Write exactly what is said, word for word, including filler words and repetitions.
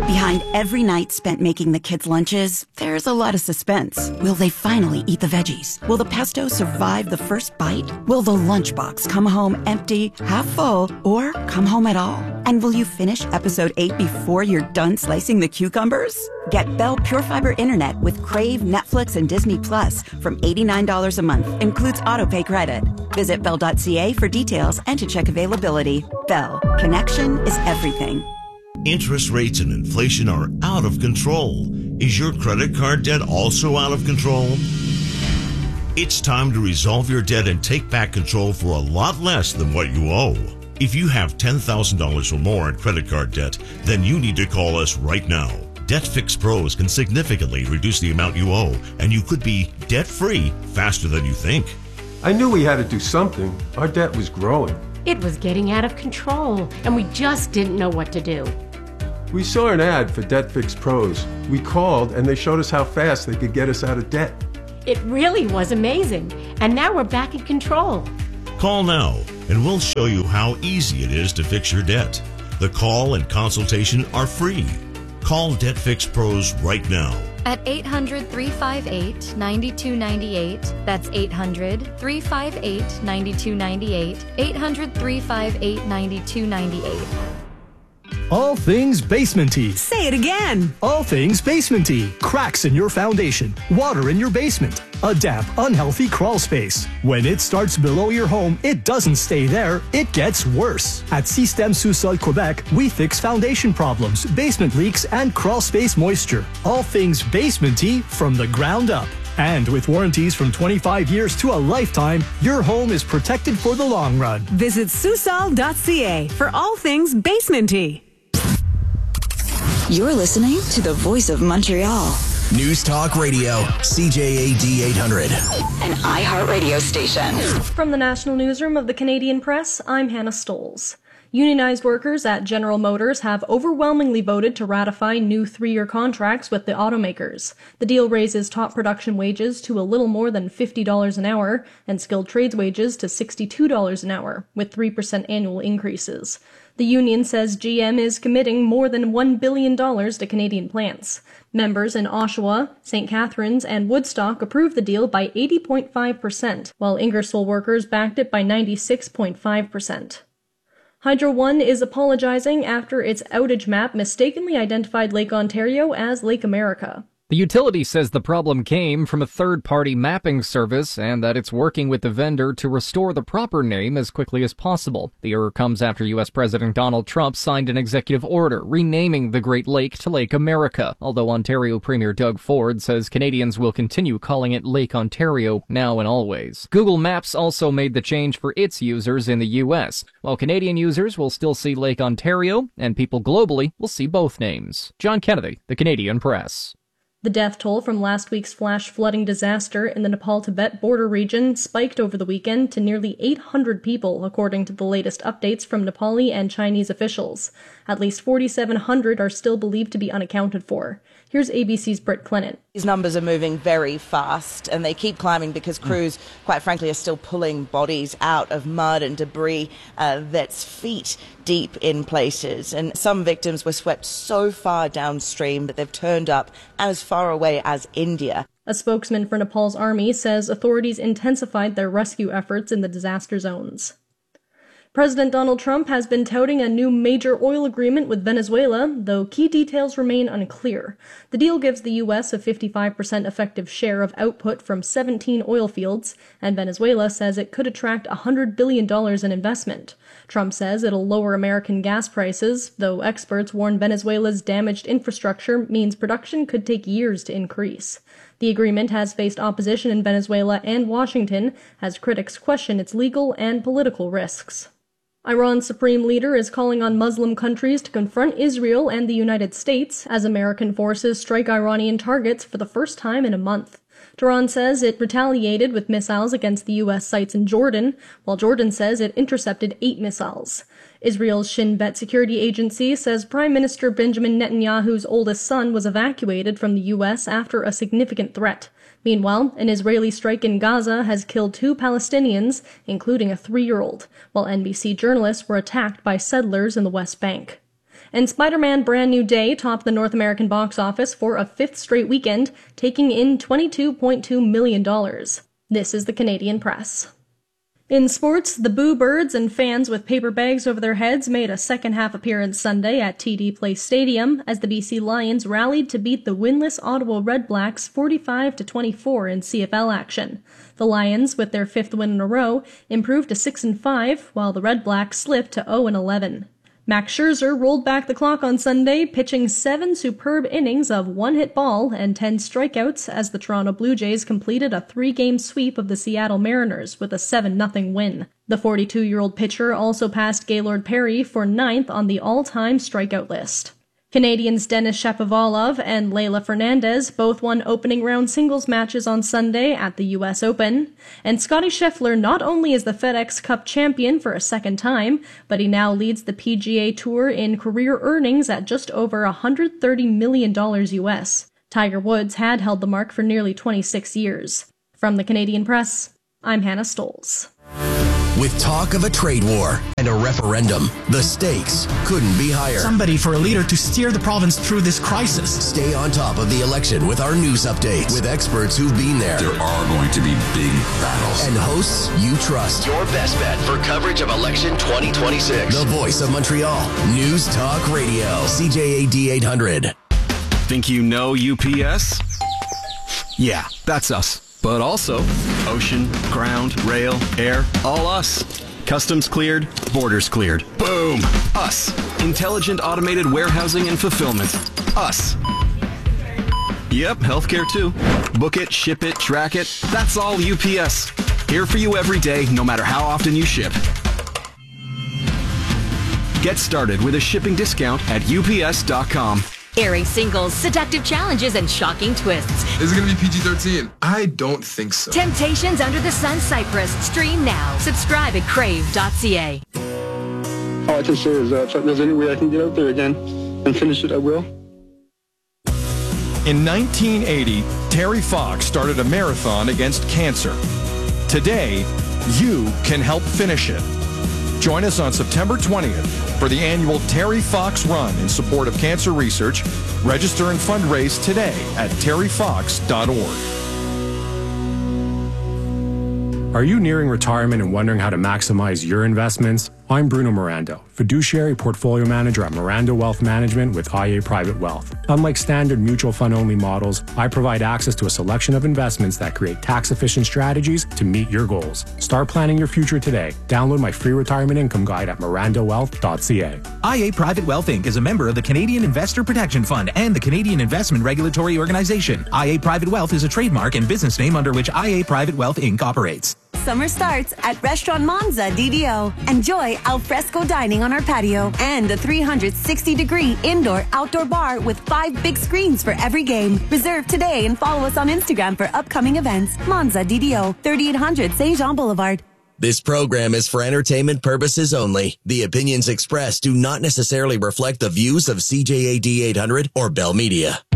Behind every night spent making the kids' lunches, there's a lot of suspense. Will they finally eat the veggies? Will the pesto survive the first bite? Will the lunchbox come home empty, half full, or come home at all? And will you finish episode eight before you're done slicing the cucumbers? Get Bell Pure Fiber Internet with Crave, Netflix, and Disney Plus from eighty-nine dollars a month. Includes autopay credit. Visit bell dot c a for details and to check availability. Bell. Connection is everything. Interest rates and inflation are out of control. Is your credit card debt also out of control? It's time to resolve your debt and take back control for a lot less than what you owe. If you have ten thousand dollars or more in credit card debt, then you need to call us right now. Debt Fix Pros can significantly reduce the amount you owe, and you could be debt-free faster than you think. I knew we had to do something. Our debt was growing. It was getting out of control, and we just didn't know what to do. We saw an ad for Debt Fix Pros. We called, and they showed us how fast they could get us out of debt. It really was amazing, and now we're back in control. Call now, and we'll show you how easy it is to fix your debt. The call and consultation are free. Call Debt Fix Pros right now. At eight hundred, three five eight, nine two nine eight. That's eight hundred, three five eight, nine two nine eight. eight hundred, three five eight, nine two nine eight. All things basement-y. Say it again. All things basement-y. Cracks in your foundation. Water in your basement. A damp, unhealthy crawl space. When it starts below your home, it doesn't stay there. It gets worse. At Système Sous-Sol Quebec, we fix foundation problems, basement leaks, and crawl space moisture. All things basement-y from the ground up. And with warranties from twenty-five years to a lifetime, your home is protected for the long run. Visit Susol dot c a for all things basement-y. You're listening to the Voice of Montreal. News Talk Radio, C J A D eight hundred. An iHeartRadio station. From the National Newsroom of the Canadian Press, I'm Hannah Stoles. Unionized workers at General Motors have overwhelmingly voted to ratify new three-year contracts with the automakers. The deal raises top production wages to a little more than fifty dollars an hour and skilled trades wages to sixty-two dollars an hour, with three percent annual increases. The union says G M is committing more than one billion dollars to Canadian plants. Members in Oshawa, Saint Catharines, and Woodstock approved the deal by eighty point five percent, while Ingersoll workers backed it by ninety-six point five percent. Hydro One is apologizing after its outage map mistakenly identified Lake Ontario as Lake America. The utility says the problem came from a third-party mapping service and that it's working with the vendor to restore the proper name as quickly as possible. The error comes after U S President Donald Trump signed an executive order renaming the Great Lake to Lake America, although Ontario Premier Doug Ford says Canadians will continue calling it Lake Ontario now and always. Google Maps also made the change for its users in the U S, while Canadian users will still see Lake Ontario, and people globally will see both names. John Kennedy, The Canadian Press. The death toll from last week's flash flooding disaster in the Nepal-Tibet border region spiked over the weekend to nearly eight hundred people, according to the latest updates from Nepali and Chinese officials. At least forty-seven hundred are still believed to be unaccounted for. Here's A B C's Britt Clement. These numbers are moving very fast, and they keep climbing because crews, quite frankly, are still pulling bodies out of mud and debris uh, that's feet deep in places. And some victims were swept so far downstream that they've turned up as far away as India. A spokesman for Nepal's army says authorities intensified their rescue efforts in the disaster zones. President Donald Trump has been touting a new major oil agreement with Venezuela, though key details remain unclear. The deal gives the U S a fifty-five percent effective share of output from seventeen oil fields, and Venezuela says it could attract one hundred billion dollars in investment. Trump says it'll lower American gas prices, though experts warn Venezuela's damaged infrastructure means production could take years to increase. The agreement has faced opposition in Venezuela and Washington as critics question its legal and political risks. Iran's supreme leader is calling on Muslim countries to confront Israel and the United States as American forces strike Iranian targets for the first time in a month. Tehran says it retaliated with missiles against the U S sites in Jordan, while Jordan says it intercepted eight missiles. Israel's Shin Bet security agency says Prime Minister Benjamin Netanyahu's oldest son was evacuated from the U S after a significant threat. Meanwhile, an Israeli strike in Gaza has killed two Palestinians, including a three-year-old, while N B C journalists were attacked by settlers in the West Bank. And Spider-Man Brand New Day topped the North American box office for a fifth straight weekend, taking in twenty-two point two million dollars. This is the Canadian Press. In sports, the Boo Birds and fans with paper bags over their heads made a second-half appearance Sunday at T D Place Stadium as the B C Lions rallied to beat the winless Ottawa Red Blacks forty-five to twenty-four in C F L action. The Lions, with their fifth win in a row, improved to six and five, while the Red Blacks slipped to oh and eleven. Max Scherzer rolled back the clock on Sunday, pitching seven superb innings of one-hit ball and ten strikeouts as the Toronto Blue Jays completed a three-game sweep of the Seattle Mariners with a seven nothing win. The forty-two-year-old pitcher also passed Gaylord Perry for ninth on the all-time strikeout list. Canadians Denis Shapovalov and Leylah Fernandez both won opening round singles matches on Sunday at the U S Open. And Scotty Scheffler not only is the FedEx Cup champion for a second time, but he now leads the P G A Tour in career earnings at just over one hundred thirty million dollars U S. Tiger Woods had held the mark for nearly twenty-six years. From the Canadian Press, I'm Hannah Stolz. With talk of a trade war and a referendum, the stakes couldn't be higher. Somebody for a leader to steer the province through this crisis. Stay on top of the election with our news updates with experts who've been there. There are going to be big battles. And hosts you trust. Your best bet for coverage of election twenty twenty-six. The voice of Montreal. News Talk Radio. C J A D eight hundred. Think you know U P S? Yeah, that's us. But also, ocean, ground, rail, air, all us. Customs cleared, borders cleared. Boom! Us. Intelligent automated warehousing and fulfillment. Us. Yep, healthcare too. Book it, ship it, track it. That's all U P S. Here for you every day, no matter how often you ship. Get started with a shipping discount at U P S dot com. Airing singles, seductive challenges, and shocking twists. Is it going to be P G thirteen? I don't think so. Temptations Under the Sun Cyprus. Stream now. Subscribe at crave dot c a. All I can say is that if there's any way I can get out there again and finish it, I will. In nineteen eighty, Terry Fox started a marathon against cancer. Today, you can help finish it. Join us on September twentieth for the annual Terry Fox Run in support of cancer research. Register and fundraise today at terry fox dot org. Are you nearing retirement and wondering how to maximize your investments? I'm Bruno Mirando, fiduciary portfolio manager at Mirando Wealth Management with I A Private Wealth. Unlike standard mutual fund only models, I provide access to a selection of investments that create tax-efficient strategies to meet your goals. Start planning your future today. Download my free retirement income guide at mirando wealth dot c a. I A Private Wealth Incorporated is a member of the Canadian Investor Protection Fund and the Canadian Investment Regulatory Organization. I A Private Wealth is a trademark and business name under which I A Private Wealth Incorporated operates. Summer starts at Restaurant Monza D D O. Enjoy al fresco dining on our patio and a three hundred sixty degree indoor-outdoor bar with five big screens for every game. Reserve today and follow us on Instagram for upcoming events. Monza D D O, thirty-eight hundred Saint Jean Boulevard. This program is for entertainment purposes only. The opinions expressed do not necessarily reflect the views of C J A D eight hundred or Bell Media.